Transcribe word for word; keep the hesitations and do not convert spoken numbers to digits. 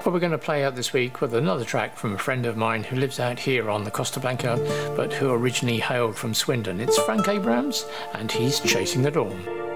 Well, we're going to play out this week with another track from a friend of mine who lives out here on the Costa Blanca, but who originally hailed from Swindon. It's Frank Abrams, and he's Chasing the Dawn.